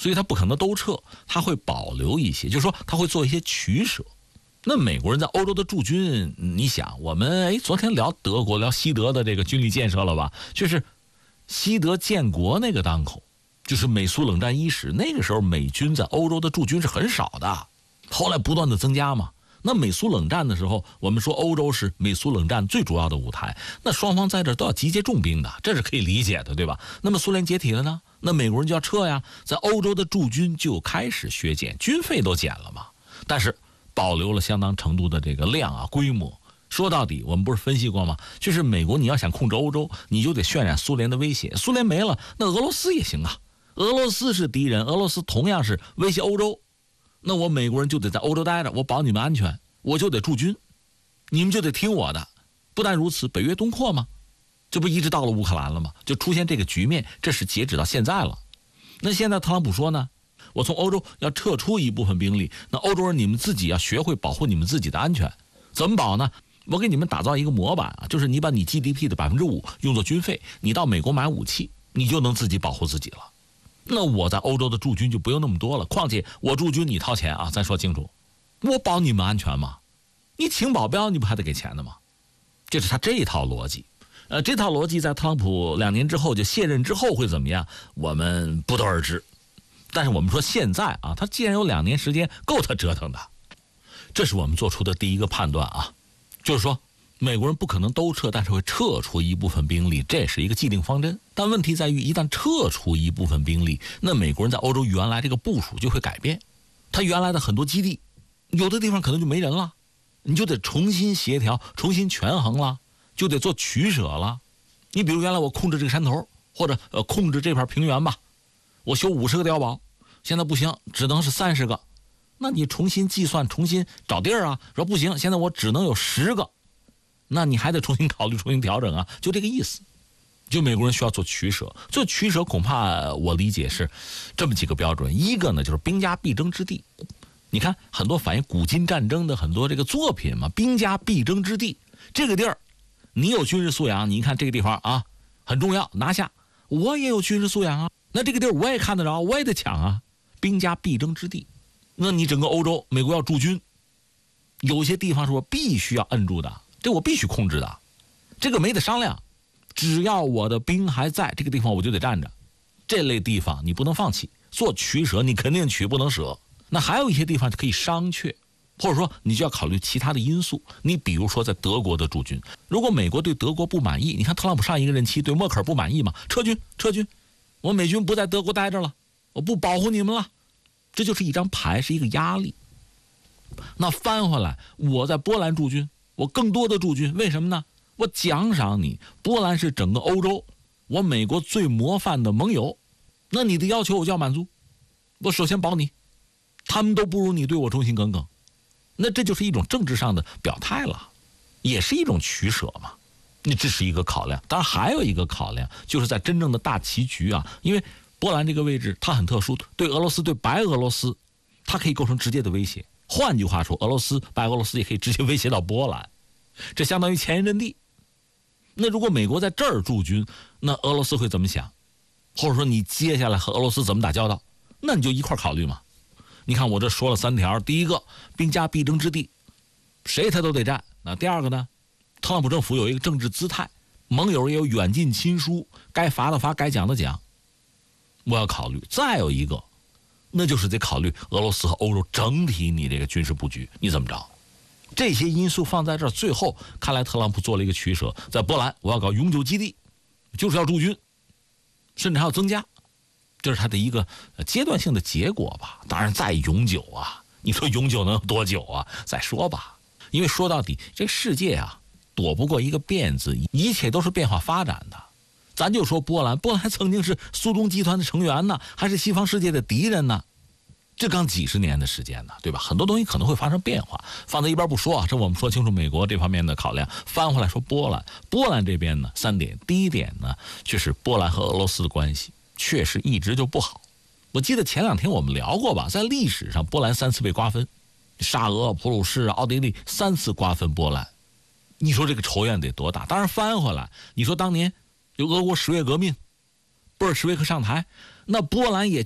所以他不可能都撤，他会保留一些，就是说他会做一些取舍。那美国人在欧洲的驻军，你想，我们昨天聊德国，聊西德的这个军力建设了吧？就是西德建国那个当口，就是美苏冷战伊始，那个时候美军在欧洲的驻军是很少的，后来不断的增加嘛。那美苏冷战的时候，我们说欧洲是美苏冷战最主要的舞台，那双方在这都要集结重兵的，这是可以理解的，对吧？那么苏联解体了呢，那美国人就要撤呀，在欧洲的驻军就开始削减，军费都减了嘛，但是保留了相当程度的这个量啊规模。说到底，我们不是分析过吗？就是美国你要想控制欧洲，你就得渲染苏联的威胁，苏联没了，那俄罗斯也行啊，俄罗斯是敌人，俄罗斯同样是威胁欧洲。那我美国人就得在欧洲待着，我保你们安全，我就得驻军，你们就得听我的。不但如此，北约东扩吗？这不一直到了乌克兰了吗？就出现这个局面，这是截止到现在了。那现在特朗普说呢，我从欧洲要撤出一部分兵力，那欧洲人你们自己要学会保护你们自己的安全。怎么保呢？我给你们打造一个模板啊，就是你把你 GDP 的 5% 用作军费，你到美国买武器，你就能自己保护自己了。那我在欧洲的驻军就不用那么多了，况且我驻军你掏钱啊，咱说清楚，我保你们安全吗？你请保镖你不还得给钱的吗？这是他这一套逻辑。这套逻辑在特朗普2年之后就卸任之后会怎么样，我们不得而知。但是我们说现在啊，他既然有2年时间够他折腾的，这是我们做出的第一个判断啊，就是说美国人不可能都撤，但是会撤出一部分兵力，这是一个既定方针。但问题在于，一旦撤出一部分兵力，那美国人在欧洲原来这个部署就会改变，他原来的很多基地有的地方可能就没人了，你就得重新协调，重新权衡了，就得做取舍了。你比如原来我控制这个山头，或者控制这片平原吧，我修50个碉堡，现在不行，只能是30个，那你重新计算，重新找地儿啊，说不行，现在我只能有10个，那你还得重新考虑，重新调整啊，就这个意思。就美国人需要做取舍，做取舍恐怕我理解是这么几个标准。一个呢就是兵家必争之地，你看很多反映古今战争的很多这个作品嘛，兵家必争之地，这个地儿你有军事素养，你看这个地方啊很重要，拿下，我也有军事素养啊，那这个地儿我也看得着，我也得抢啊，兵家必争之地。那你整个欧洲美国要驻军，有些地方是我必须要摁住的，这我必须控制的，这个没得商量，只要我的兵还在这个地方我就得站着，这类地方你不能放弃，做取舍你肯定取不能舍。那还有一些地方可以商榷，或者说你就要考虑其他的因素。你比如说在德国的驻军，如果美国对德国不满意，你看特朗普上一个任期对默克尔不满意嘛，撤军，我美军不在德国待着了，我不保护你们了，这就是一张牌，是一个压力。那翻回来，我在波兰驻军，我更多的驻军，为什么呢？我奖赏你，波兰是整个欧洲我美国最模范的盟友，那你的要求我就要满足，我首先保你，他们都不如你对我忠心耿耿，那这就是一种政治上的表态了，也是一种取舍嘛。那这是一个考量。当然还有一个考量，就是在真正的大棋局啊，因为波兰这个位置它很特殊，对俄罗斯，对白俄罗斯它可以构成直接的威胁，换句话说，俄罗斯白俄罗斯也可以直接威胁到波兰，这相当于前沿阵地。那如果美国在这儿驻军，那俄罗斯会怎么想？或者说你接下来和俄罗斯怎么打交道？那你就一块考虑嘛。你看我这说了3条，第一个兵家必争之地，谁他都得占。那第二个呢，特朗普政府有一个政治姿态，盟友也有远近亲疏，该罚的罚，该讲的讲，我要考虑。再有一个，那就是得考虑俄罗斯和欧洲整体你这个军事布局你怎么着。这些因素放在这儿，最后看来特朗普做了一个取舍，在波兰我要搞永久基地，就是要驻军，甚至还要增加，这是他的一个阶段性的结果吧。当然再永久啊，你说永久能有多久啊？再说吧，因为说到底这世界啊躲不过一个变字，一切都是变化发展的。咱就说波兰曾经是苏东集团的成员呢，还是西方世界的敌人呢，这刚几十年的时间呢，对吧？很多东西可能会发生变化，放在一边不说啊，这我们说清楚美国这方面的考量。翻回来说波兰这边呢，3点。第一点呢，就是波兰和俄罗斯的关系确实一直就不好。我记得前2天我们聊过吧，在历史上波兰3次被瓜分，沙俄、普鲁士、奥地利3次瓜分波兰，你说这个仇怨得多大？当然翻回来，你说当年有俄国10月革命，布尔什维克上台，那波兰也